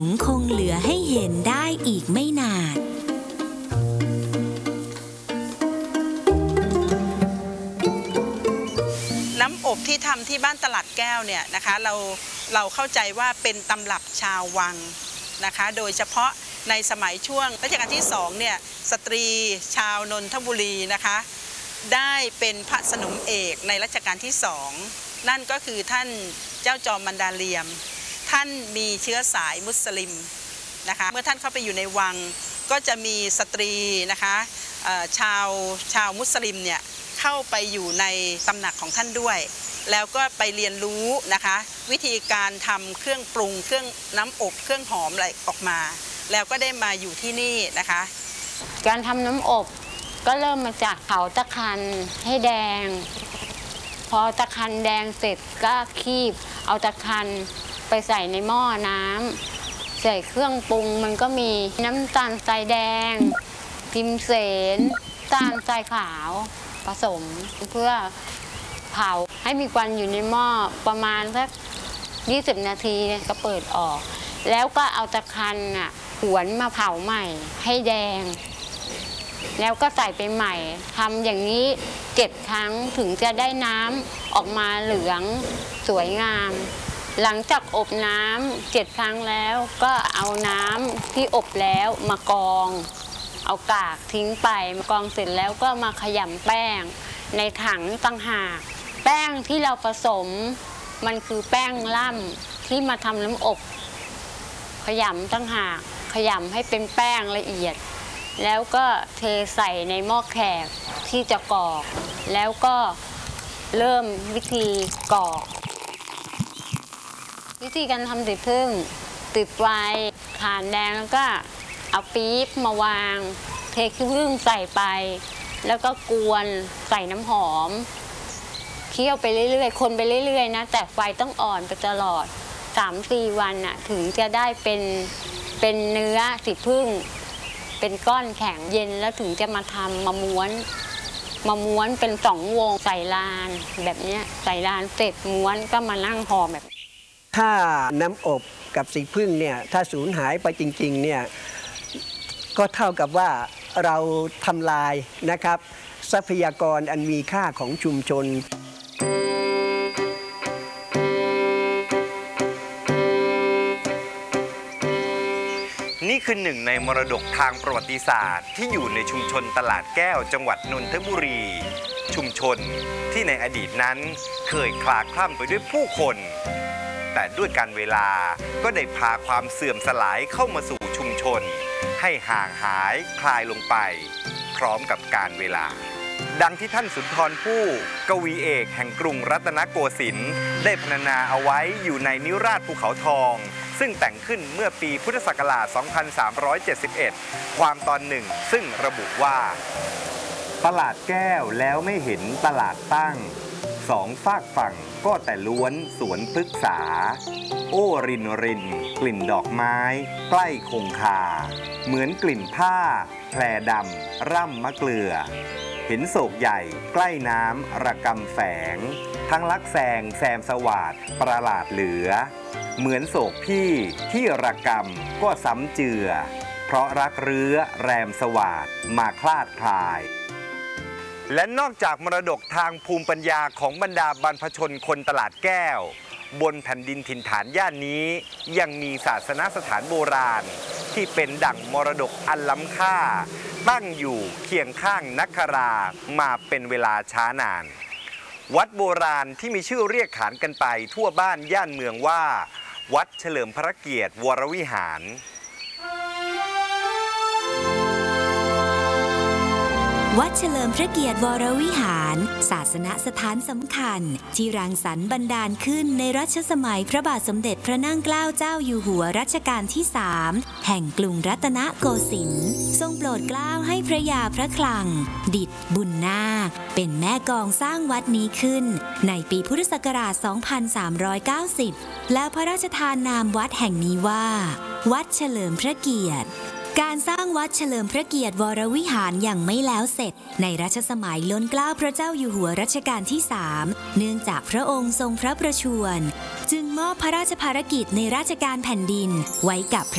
คงเหลือให้เห็นได้อีกไม่นานน้ำอบที่ทำที่บ้านตลาดแก้วเนี่ยนะคะเราเข้าใจว่าเป็นตำรับชาววังนะคะโดยเฉพาะในสมัยช่วงรัชกาลที่2เนี่ยสตรีชาวนนทบุรีนะคะได้เป็นพระสนมเอกในรัชกาลที่2นั่นก็คือท่านเจ้าจอมมันดาเลียมท่านมีเชื้อสายมุสลิมนะคะเมื่อท่านเข้าไปอยู่ในวังก็จะมีสตรีนะคะชาวมุสลิมเนี่ยเข้าไปอยู่ในตำหนักของท่านด้วยแล้วก็ไปเรียนรู้นะคะวิธีการทำเครื่องปรุงเครื่องน้ำอบเครื่องหอมอะไรออกมาแล้วก็ได้มาอยู่ที่นี่นะคะการทำน้ำอบก็เริ่มมาจากเผาตะคันให้แดงพอตะคันแดงเสร็จก็คีบเอาตะคันไปใส่ในหม้อน้ำใส่เครื่องปรุงมันก็มีน้ำตาลทรายแดงพิมเสนน้ำตาลทรายขาวผสมเพื่อเผาให้มีควันอยู่ในหม้อประมาณสัก20 นาทีก็เปิดออกแล้วก็เอาตะคันหวนมาเผาใหม่ให้แดงแล้วก็ใส่ไปใหม่ทำอย่างนี้7 ครั้งถึงจะได้น้ำออกมาเหลืองสวยงามหลังจากอบน้ำ7 ครั้งแล้วก็เอาน้ำที่อบแล้วมากองเอากากทิ้งไปมากองเสร็จแล้วก็มาขยำแป้งในถังต่างหากแป้งที่เราผสมมันคือแป้งล่ำที่มาทำน้ำอบขยำต่างหากขยำให้เป็นแป้งละเอียดแล้วก็เทใส่ในหม้อแขกที่จะกรอกแล้วก็เริ่มวิธีกรอกวิธีการทำสีพึ่งติดไฟถ่านแดงแล้วก็เอาปี๊บมาวางเทขี้ผึ้งใส่ไปแล้วก็กวนใส่น้ำหอมเคี่ยวไปเรื่อยๆคนไปเรื่อยๆนะแต่ไฟต้องอ่อนไปตลอด 3-4 วันถึงจะได้เป็นเนื้อสีผึ้งเป็นก้อนแข็งเย็นแล้วถึงจะมาทำมาม้วนเป็น2 วงใส่ลานแบบนี้ใส่ลานเสร็จม้วนก็มานั่งห่อแบบถ้าน้ำอบกับสีผึ้งเนี่ยถ้าสูญหายไปจริงๆเนี่ยก็เท่ากับว่าเราทำลายนะครับทรัพยากรอันมีค่าของชุมชนนี่คือหนึ่งในมรดกทางประวัติศาสตร์ที่อยู่ในชุมชนตลาดแก้วจังหวัดนนทบุรีชุมชนที่ในอดีตนั้นเคยคลาคล่ำไปด้วยผู้คนแต่ด้วยการเวลาก็ได้พาความเสื่อมสลายเข้ามาสู่ชุมชนให้ห่างหายคลายลงไปพร้อมกับการเวลาดังที่ท่านสุนทรภู่กวีเอกแห่งกรุงรัตนโกสินทร์ได้พรรณนาเอาไว้อยู่ในนิราศภูเขาทองซึ่งแต่งขึ้นเมื่อปีพุทธศักราช 2371 ความตอนหนึ่งซึ่งระบุว่าตลาดแก้วแล้วไม่เห็นตลาดตั้ง2 ฝากฝั่งก็แต่ล้วนสวนพฤกษาโอ้รินกลิ่นดอกไม้ใกล้คงคาเหมือนกลิ่นผ้าแพรดำร่ำมะเกลือเห็นโศกใหญ่ใกล้น้ำระกำแฝงทั้งลักแซงแซมสวาดประหลาดเหลือเหมือนโศกพี่ที่ระกำก็ซ้ำเจือเพราะรักเรื้อแรมสวาดมาคลาดคลายและนอกจากมรดกทางภูมิปัญญาของบรรดาบรรพชนคนตลาดแก้วบนแผ่นดินถิ่นฐานย่านนี้ยังมีศาสนสถานโบราณที่เป็นดั่งมรดกอันล้ำค่าตั้งอยู่เคียงข้างนักครามาเป็นเวลาช้านานวัดโบราณที่มีชื่อเรียกขานกันไปทั่วบ้านย่านเมืองว่าวัดเฉลิมพระเกียรติวรวิหารวัดเฉลิมพระเกียรติวรวิหารศาสนสถานสำคัญที่รังสรรค์บันดาลขึ้นในรัชสมัยพระบาทสมเด็จพระนั่งเกล้าเจ้าอยู่หัวรัชกาลที่3แห่งกรุงรัตนโกสินทร์ทรงโปรดเกล้าให้พระยาพระคลังดิษฐ์บุญนาคเป็นแม่กองสร้างวัดนี้ขึ้นในปีพุทธศักราช 2390 และพระราชทานนามวัดแห่งนี้ว่าวัดเฉลิมพระเกียรติการสร้างวัดเฉลิมพระเกียรติวรวิหารยังไม่แล้วเสร็จในรัชสมัยล้นเกล้าพระเจ้าอยู่หัวรัชกาลที่3เนื่องจากพระองค์ทรงพระประชวรจึงมอบพระราชภารกิจในราชการแผ่นดินไว้กับ